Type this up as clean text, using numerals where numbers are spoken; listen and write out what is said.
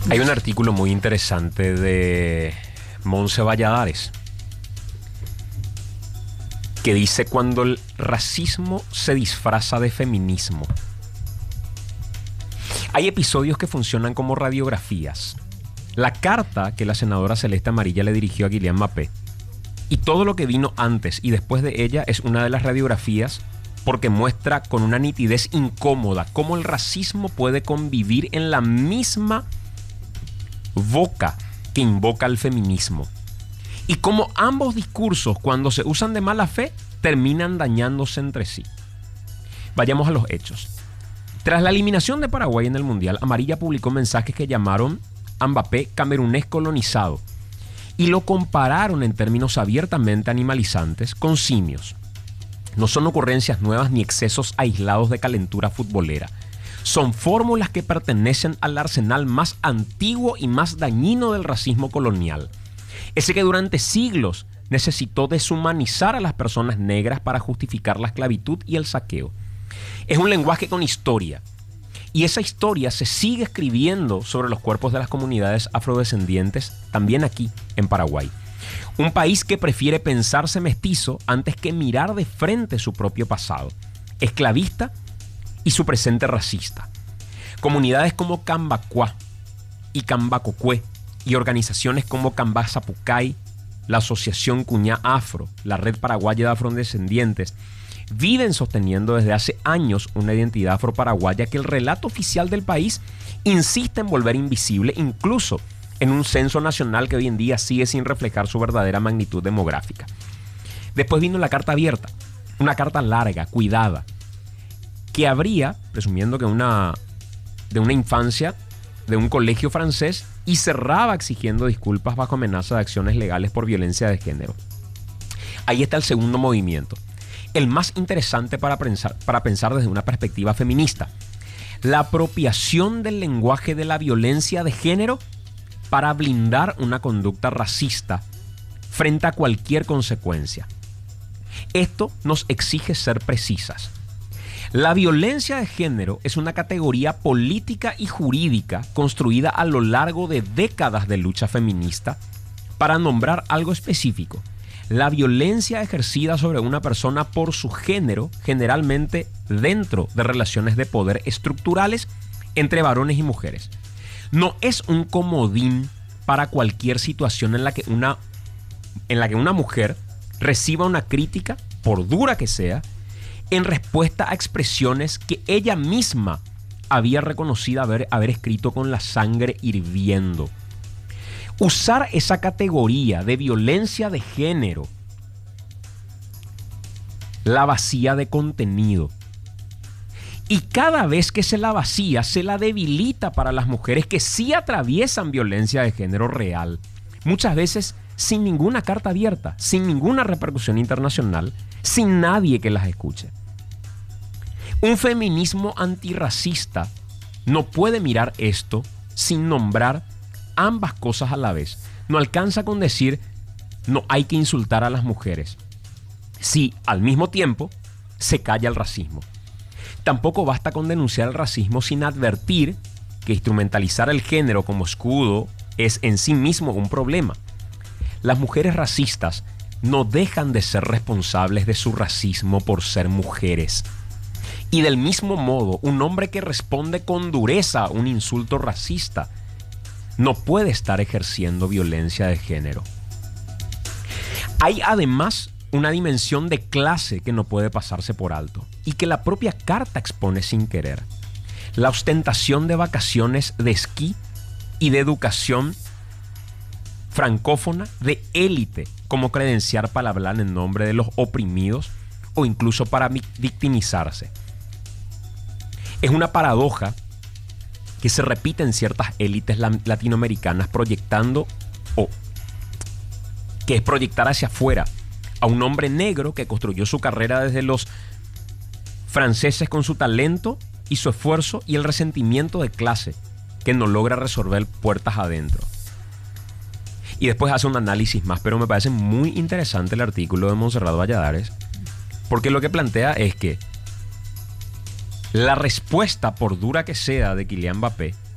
Hay un artículo muy interesante de Monse Valladares que dice: cuando el racismo se disfraza de feminismo. Hay episodios que funcionan como radiografías. La carta que la senadora Celeste Amarilla le dirigió a Kylian Mbappé y todo lo que vino antes y después de ella es una de las radiografías, porque muestra con una nitidez incómoda cómo el racismo puede convivir en la misma boca que invoca el feminismo, y cómo ambos discursos, cuando se usan de mala fe, terminan dañándose entre sí. Vayamos a los hechos. Tras la eliminación de Paraguay en el Mundial, Amarilla publicó mensajes que llamaron a Mbappé camerunés colonizado y lo compararon en términos abiertamente animalizantes con simios. No son ocurrencias nuevas ni excesos aislados de calentura futbolera. Son fórmulas que pertenecen al arsenal más antiguo y más dañino del racismo colonial. Ese que durante siglos necesitó deshumanizar a las personas negras para justificar la esclavitud y el saqueo. Es un lenguaje con historia. Y esa historia se sigue escribiendo sobre los cuerpos de las comunidades afrodescendientes también aquí en Paraguay. Un país que prefiere pensarse mestizo antes que mirar de frente su propio pasado esclavista y su presente racista. Comunidades como Cambacuá y Cambacocué y organizaciones como Cambazapucay, la Asociación Cuñá Afro, la Red Paraguaya de Afrodescendientes, viven sosteniendo desde hace años una identidad afroparaguaya que el relato oficial del país insiste en volver invisible, incluso en un censo nacional que hoy en día sigue sin reflejar su verdadera magnitud demográfica. Después vino la carta abierta, una carta larga, cuidada, que habría, presumiendo que de una infancia de un colegio francés, y cerraba exigiendo disculpas bajo amenaza de acciones legales por violencia de género. Ahí está el segundo movimiento, el más interesante para pensar desde una perspectiva feminista: la apropiación del lenguaje de la violencia de género para blindar una conducta racista frente a cualquier consecuencia. Esto nos exige ser precisas. La violencia de género es una categoría política y jurídica construida a lo largo de décadas de lucha feminista para nombrar algo específico: la violencia ejercida sobre una persona por su género, generalmente dentro de relaciones de poder estructurales entre varones y mujeres. No es un comodín para cualquier situación en la que una mujer reciba una crítica, por dura que sea, en respuesta a expresiones que ella misma había reconocido haber escrito con la sangre hirviendo. Usar esa categoría de violencia de género la vacía de contenido. Y cada vez que se la vacía, se la debilita para las mujeres que sí atraviesan violencia de género real. Muchas veces sin ninguna carta abierta, sin ninguna repercusión internacional, sin nadie que las escuche. Un feminismo antirracista no puede mirar esto sin nombrar ambas cosas a la vez. No alcanza con decir no hay que insultar a las mujeres, si al mismo tiempo se calla el racismo. Tampoco basta con denunciar el racismo sin advertir que instrumentalizar el género como escudo es en sí mismo un problema. Las mujeres racistas no dejan de ser responsables de su racismo por ser mujeres. Y del mismo modo, un hombre que responde con dureza a un insulto racista no puede estar ejerciendo violencia de género. Hay además una dimensión de clase que no puede pasarse por alto y que la propia carta expone sin querer: la ostentación de vacaciones de esquí y de educación francófona de élite como credencial para hablar en nombre de los oprimidos o incluso para victimizarse. Es una paradoja que se repite en ciertas élites latinoamericanas, que es proyectar hacia afuera a un hombre negro que construyó su carrera desde los franceses con su talento y su esfuerzo, y el resentimiento de clase que no logra resolver puertas adentro. Y después hace un análisis más, pero me parece muy interesante el artículo de Montserrat Valladares, porque lo que plantea es que la respuesta, por dura que sea, de Kylian Mbappé